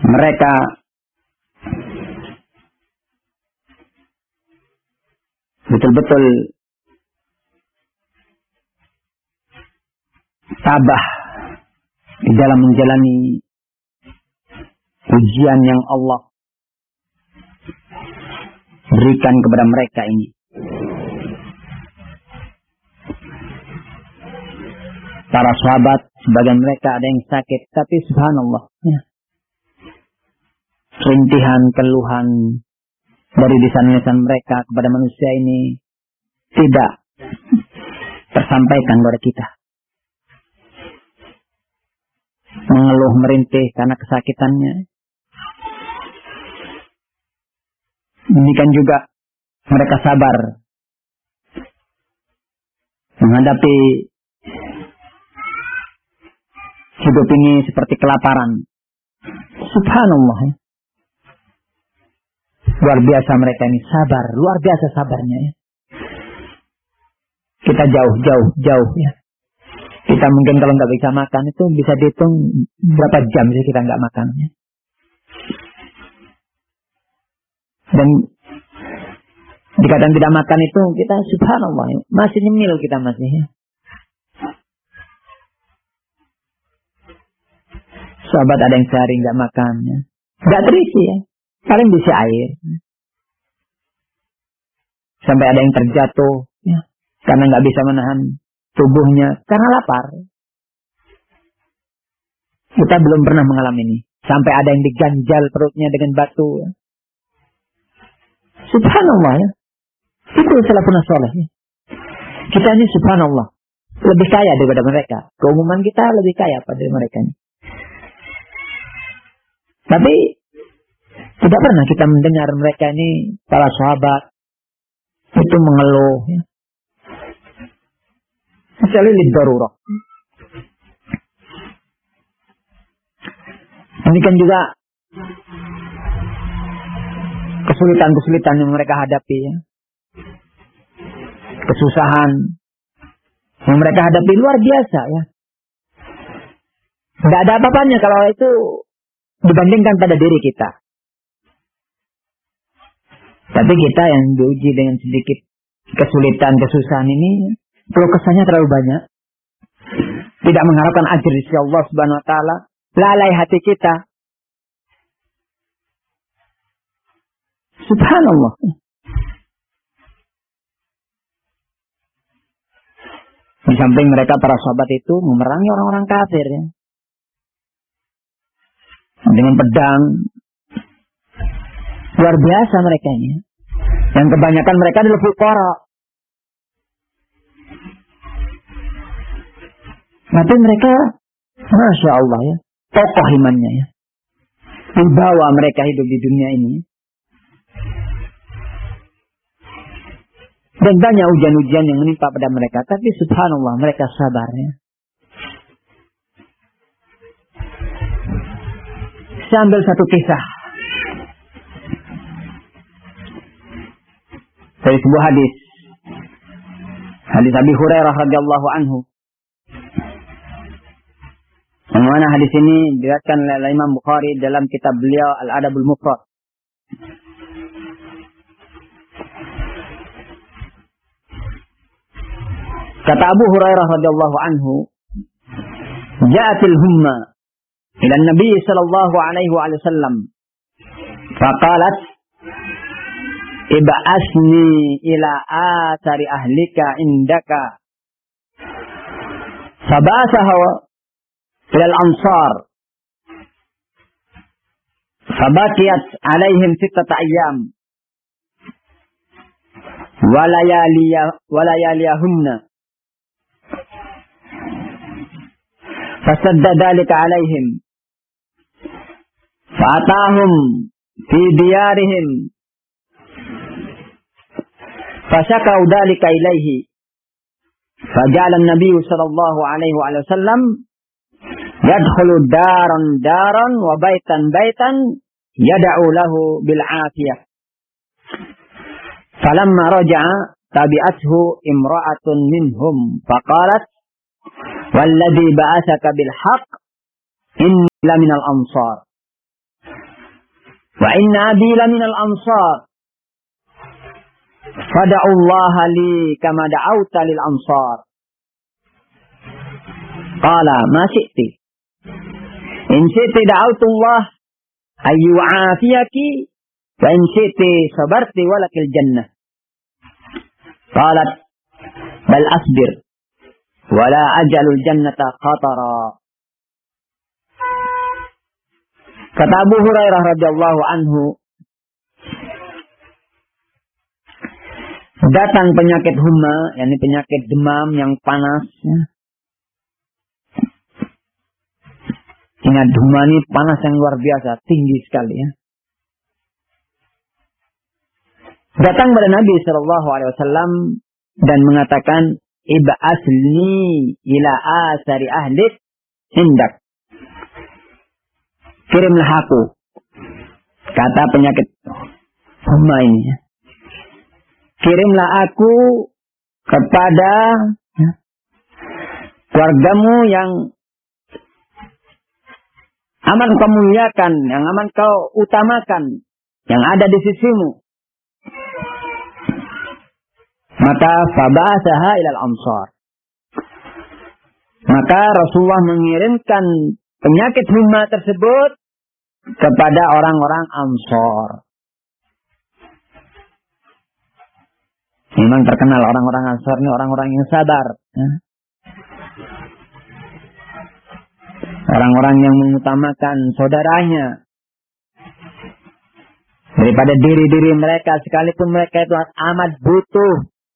mereka betul-betul tabah di dalam menjalani ujian yang Allah berikan kepada mereka ini. Para sahabat, sebagian mereka ada yang sakit, tapi subhanallah, rintihan, keluhan dari lisan-lisan mereka kepada manusia ini tidak tersampaikan kepada kita. Mengeluh merintih karena kesakitannya. Demikian juga mereka sabar menghadapi hidup ini seperti kelaparan. Subhanallah. Luar biasa mereka ini sabar, luar biasa sabarnya ya. Kita jauh ya. Kita mungkin kalau nggak bisa makan itu bisa dihitung berapa jam sih kita nggak makan ya. Dan dikatakan tidak makan itu kita subhanallah ya. Masih nyemil kita masih ya. Sahabat ada yang sehari nggak makan ya. Nggak terisi ya. Paling bisa air. Sampai ada yang terjatuh ya. Karena nggak bisa menahan tubuhnya karena lapar. Kita belum pernah mengalami ini. Sampai ada yang diganjal perutnya dengan batu ya. Subhanallah ya. Itu salafun saleh ya. Kita ini subhanallah lebih kaya daripada mereka. Keumuman kita lebih kaya pada mereka ini. Tapi tidak pernah kita mendengar mereka ini para sahabat itu mengeluh ya. Kecuali lidarurah. Demikian juga kesulitan-kesulitan yang mereka hadapi ya. Kesusahan yang mereka hadapi luar biasa ya. Tidak ada apa-apanya kalau itu dibandingkan pada diri kita. Tapi kita yang diuji dengan sedikit kesulitan, kesusahan ini, kalau kesannya terlalu banyak, tidak mengharapkan ajr dari Allah Subhanahu Wa Taala, lalai hati kita. Subhanallah. Di samping mereka para sahabat itu memerangi orang-orang kafir ya. Dengan pedang. Luar biasa mereka ini. Yang kebanyakan mereka adalah fuqara. Tapi mereka, Masya Allah ya, tokoh imannya ya. Membawa mereka hidup di dunia ini. Dan banyak ujian-ujian yang menimpa pada mereka. Tapi subhanallah mereka sabar ya. Saya ambil satu kisah dari sebuah hadis. Hadis Abi Hurairah radhiyallahu anhu. Yang mana hadis ini diriwayatkan oleh Imam Bukhari dalam kitab beliau Al-Adabul Mufrad. Kata Abu Hurairah radhiyallahu anhu, "Ja'atil humma ila Nabi sallallahu alaihi wasallam. Faqalat, ib'asni ila athari ahlika indaka." Faba'athaha ila al-ansar. Fabaqiyat alaihim 6 ayyam. Wa layaliyahunna. Fasadda dhalika alaihim. Fa'atahum fi diyarihim. Fashakau dhalika ilaihi. Faja'ala an-nabiy sallallahu alaihi wa sallam yadkhulu daran wa baitan yad'u lahu bil 'afiyah. Falamma raja'a tabi'athu imra'atun minhum faqalat, "Walladhi ba'athaka bil haqq inni la minal ansar." Wa inna abi laminal ansar. Fada'ullaha li kama da'auta lil ansar. Qala ma syi'ti. In syi'ti da'autullah ayyu'afiyaki wa in syi'ti sabarti walakil jannah. Qalat bal asbir wala ajalul jannata khatara. Kata Abu Hurairah radhiyallahu anhu, datang penyakit humma, yakni penyakit demam yang panas. Ya. Ingat humma ini panas yang luar biasa, tinggi sekali ya. Datang pada Nabi SAW dan mengatakan, ib'asni ila asari ahlik hindak. Kirimlah aku. Kata penyakit humma ini. Kirimlah aku kepada keluargamu yang aman kau muliakan, yang aman kau utamakan, yang ada di sisimu. Maka faba'athaha ilal ansar. Maka Rasulullah mengirimkan penyakit humma tersebut kepada orang-orang Ansar. Memang terkenal orang-orang Ansar ini orang-orang yang sabar. Orang-orang yang mengutamakan saudaranya daripada diri-diri mereka, sekalipun mereka itu amat butuh.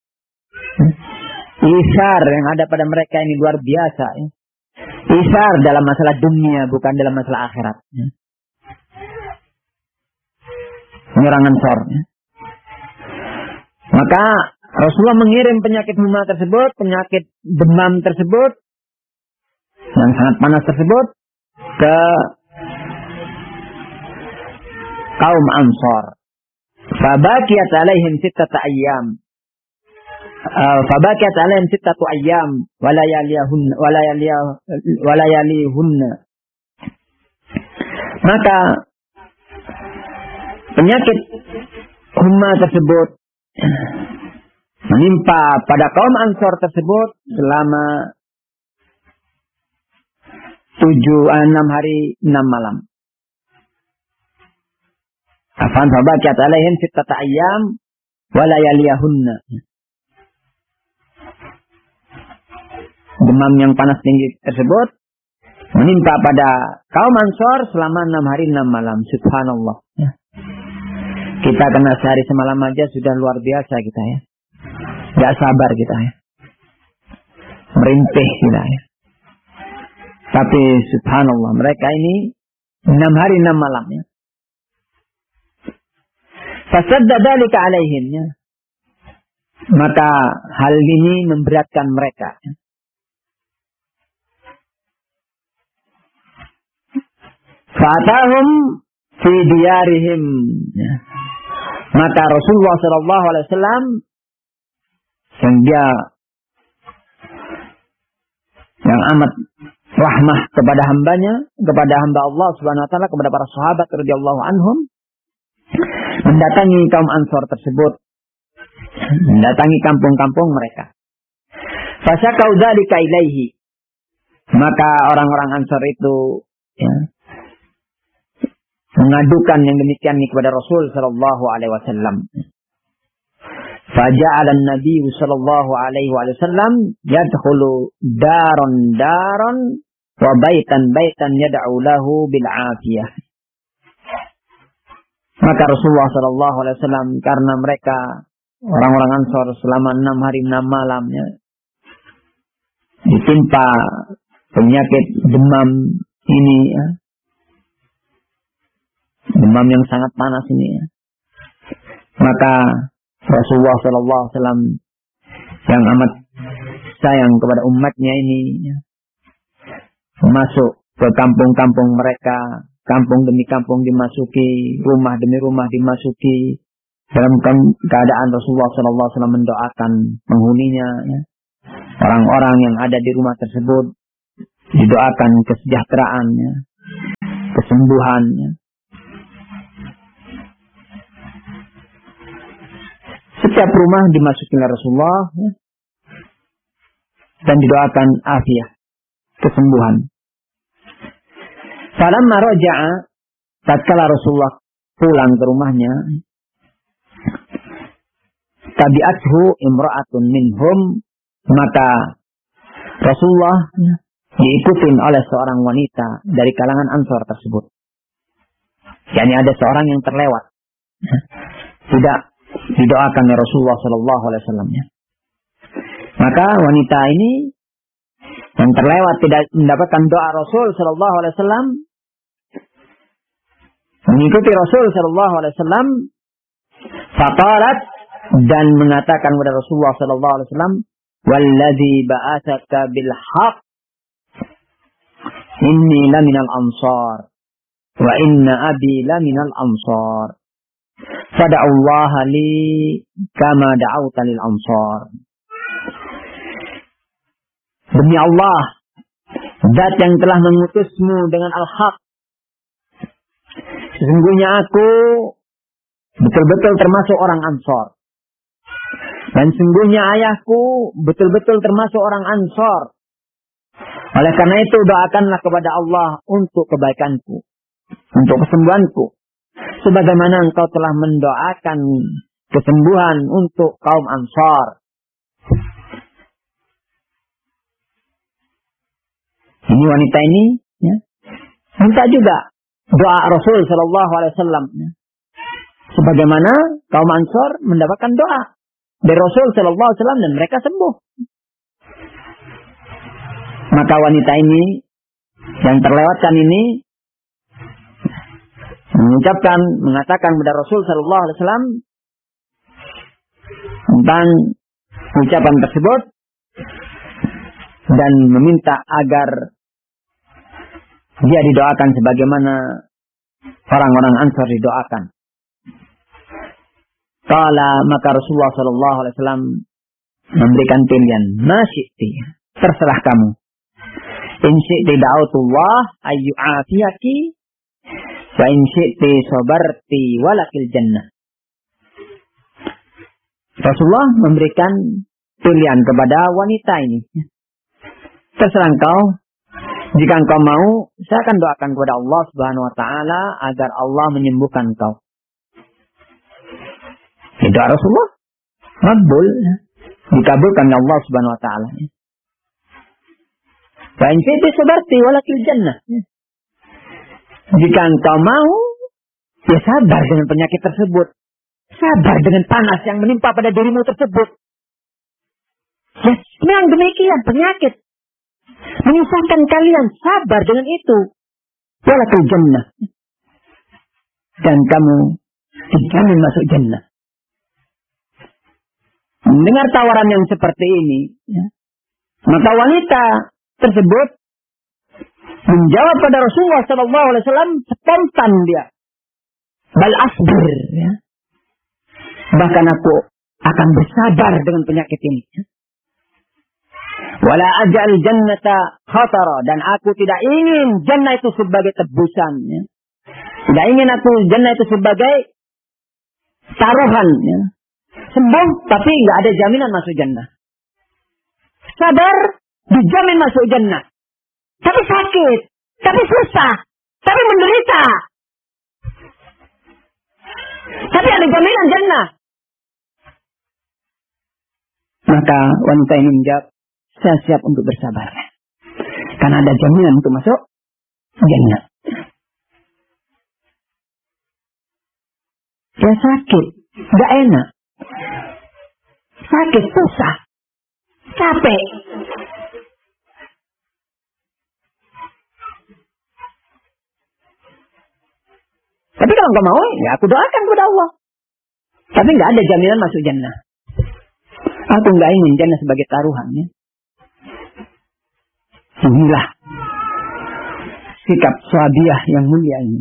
Isar yang ada pada mereka ini luar biasa. Isar dalam masalah dunia, bukan dalam masalah akhirat. Ini orang Ansar. Maka Rasulullah mengirim penyakit humma tersebut, penyakit demam tersebut, yang sangat panas tersebut, ke kaum Ansar. Fabakiyat alaihim sittata ayyam. Fabakiyat alaihim sittatu ayyam walayalihunna. Maka penyakit humma tersebut menimpa pada kaum Ansar tersebut selama 6 hari 6 malam. Afan fabakiyat alaihim sittata ayyam walayalihunna. Demam yang panas tinggi tersebut menimpa pada kaum Ansar selama 6 hari 6 malam. Subhanallah. Ya. Kita kena sehari semalam aja sudah luar biasa kita ya. Gak sabar kita ya. Merintih kita ya. Tapi subhanallah mereka ini 6 hari 6 malam ya. Fasadda dzalika alaihim ya. Maka hal ini memberatkan mereka. Ya. Fatahum fi diyarihim. Ya. Maka Rasulullah SAW yang dia yang amat rahmah kepada hambanya, kepada hamba Allah Subhanahu wa taala, kepada para sahabat radhiyallahu anhum, mendatangi kaum Ansar tersebut, mendatangi kampung-kampung mereka. Fasyakau dzalika ilaihi. Maka orang-orang Ansar itu ya, mengadukan yang demikian ini kepada Rasul sallallahu alaihi wasallam. Faja'ala an-nabiy sallallahu alaihi wasallam yadkhulu daran wa baitan yad'u lahu bil afiyah. Maka Rasulullah sallallahu alaihi wasallam karena mereka orang-orang Ansar selama 6 hari 6 malamnya ditimpa penyakit demam ini ya. Demam yang sangat panas ini ya. Maka Rasulullah SAW yang amat sayang kepada umatnya ini ya, masuk ke kampung-kampung mereka, kampung demi kampung dimasuki, rumah demi rumah dimasuki, dalam keadaan Rasulullah SAW mendoakan penghuninya ya. Orang-orang yang ada di rumah tersebut didoakan kesejahteraannya, kesembuhannya. Setiap rumah dimasuki oleh Rasulullah ya, dan didoakan afiah, kesembuhan. Falamma raja'a, tatkala Rasulullah pulang ke rumahnya, tabi'athu imra'atun minhum, maka Rasulullah diikutin oleh seorang wanita dari kalangan Ansor tersebut. Yani ada seorang yang terlewat, tidak didoakan oleh Rasulullah Sallallahu Alaihi Wasallam. Maka wanita ini yang terlewat tidak mendapatkan doa Rasul Sallallahu Alaihi Wasallam, mengikuti Rasul Sallallahu Alaihi Wasallam, faqalat, dan mengatakan kepada Rasulullah Sallallahu Alaihi Wasallam, "Walladzi ba'atsaka bil haqq, inni laminal ansar, wa inna abi laminal ansar. Fada'ullaha li kama da'auta lil ansar." Demi Allah, Zat yang telah mengutusmu dengan al-haq, sesungguhnya aku betul-betul termasuk orang Ansor. Dan sungguhnya ayahku betul-betul termasuk orang Ansor. Oleh karena itu doakanlah kepada Allah untuk kebaikanku, untuk kesembuhanku, sebagaimana engkau telah mendoakan kesembuhan untuk kaum Ansar. Ini wanita ini ya, minta juga doa Rasul Sallallahu Alaihi Wasallam, ya, sebagaimana kaum Ansar mendapatkan doa dari Rasul Sallallahu Alaihi Wasallam dan mereka sembuh. Maka wanita ini yang terlewatkan ini mengatakan kepada Rasul Sallallahu Alaihi Wasallam tentang ucapan tersebut dan meminta agar dia didoakan sebagaimana orang-orang Ansar didoakan. Qala, maka Rasulullah Sallallahu Alaihi Wasallam memberikan pilihan, ma syi'ti, terserah kamu. In syi'ti da'utullah ayyu'afiyaki, wa in syi'ti sabarti walakil jannah. Rasulullah memberikan pilihan kepada wanita ini. Terserah engkau, jika engkau mau, saya akan doakan kepada Allah Subhanahu wa taala agar Allah menyembuhkan engkau. Doa Rasulullah makbul, dikabulkan oleh Allah Subhanahu wa taala. Wa in fi'ti sabarti walakil jannah. Jika engkau mau, ya sabar dengan penyakit tersebut. Sabar dengan panas yang menimpa pada dirimu tersebut. Ya, memang demikian penyakit menyusahkan kalian, sabar dengan itu. Walakil jannah. Dan kamu dijamin masuk jannah. Mendengar tawaran yang seperti ini, ya, maka wanita tersebut menjawab pada Rasulullah Sallallahu Alaihi Wasallam spontan dia, bal asbir, ya. Bahkan aku akan bersabar dengan penyakit ini. Wala ajal jannata khatara, dan aku tidak ingin jannah itu sebagai tebusan, ya. Tidak ingin aku jannah itu sebagai taruhan, ya. Sembuh tapi nggak ada jaminan masuk jannah. Sabar dijamin masuk jannah, tapi sakit, tapi susah, tapi menderita, tapi ada jaminan jannah. Maka wanita ini menjawab, saya siap untuk bersabar, karena ada jaminan untuk masuk jannah. Ya sakit, gak enak, sakit, susah, capek. Tapi kalau enggak mau, ya aku doakan kepada Allah. Tapi enggak ada jaminan masuk jannah. Aku enggak ingin jannah sebagai taruhan, ya. Inilah sikap sahabiah yang mulia ini.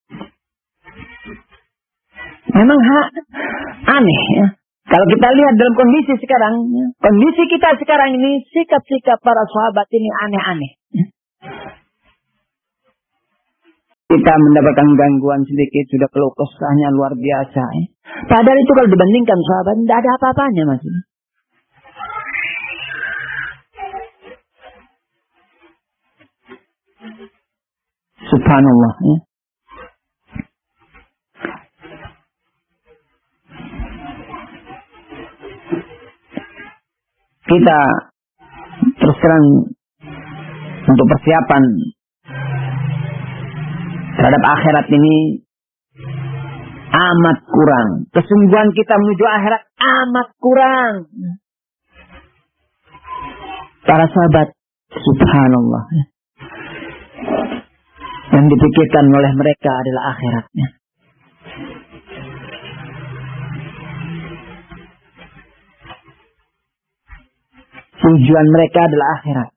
Memang aneh, ya. Kalau kita lihat dalam kondisi sekarang, ya, kondisi kita sekarang ini, sikap-sikap para sahabat ini aneh-aneh. Ya. Kita mendapatkan gangguan sedikit, sudah keluh kesahnya luar biasa. Ya. Padahal itu kalau dibandingkan sahabat, tidak ada apa-apanya Mas. Subhanallah. Ya. Kita terus terang untuk persiapan terhadap akhirat ini amat kurang. Kesungguhan kita menuju akhirat amat kurang. Para sahabat, subhanallah, yang dipikirkan oleh mereka adalah akhiratnya. Tujuan mereka adalah akhirat.